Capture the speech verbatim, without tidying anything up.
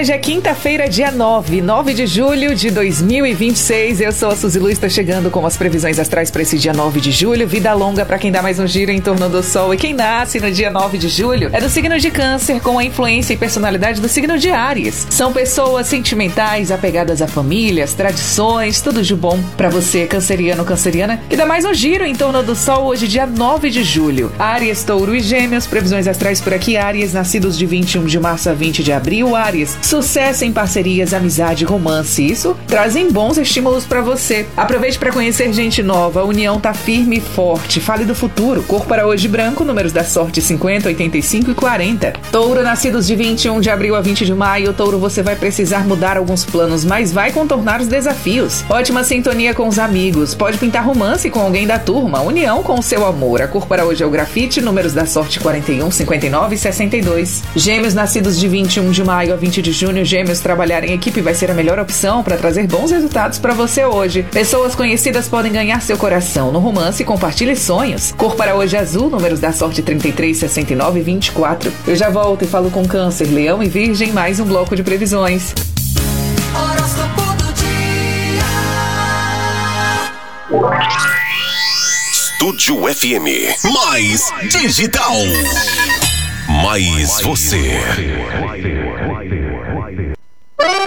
Hoje é quinta-feira, dia nove, nove de julho de dois mil e vinte e seis. Eu sou a Suzy Lu, estou chegando com as previsões astrais para esse dia nove de julho. Vida longa para quem dá mais um giro em torno do Sol. E quem nasce no dia nove de julho é do signo de Câncer, com a influência e personalidade do signo de Áries. São pessoas sentimentais, apegadas a famílias, tradições, tudo de bom para você, canceriano, canceriana, que dá mais um giro em torno do Sol hoje, dia nove de julho. Áries, Touro e Gêmeos, previsões astrais por aqui. Áries, nascidos de vinte e um de março a vinte de abril. Áries, sucesso em parcerias, amizade, romance. Isso trazem bons estímulos para você. Aproveite para conhecer gente nova. A união tá firme e forte. Fale do futuro. Cor para hoje branco. Números da sorte cinquenta, oitenta e cinco e quarenta. Touro, nascidos de vinte e um de abril a vinte de maio. Touro, você vai precisar mudar alguns planos, mas vai contornar os desafios. Ótima sintonia com os amigos. Pode pintar romance com alguém da turma. União com o seu amor. A cor para hoje é o grafite. Números da sorte quarenta e um, cinquenta e nove e sessenta e dois. Gêmeos, nascidos de vinte e um de maio a vinte de junho. Gêmeos, trabalhar em equipe vai ser a melhor opção para trazer bons resultados para você hoje. Pessoas conhecidas podem ganhar seu coração. No romance, compartilhe sonhos. Cor para hoje é azul. Números da sorte trinta e três, sessenta e nove e vinte e quatro. Eu já volto e falo com Câncer, Leão e Virgem, mais um bloco de previsões. Horóscopo do dia. Estúdio F M. Mais digital. Mais você.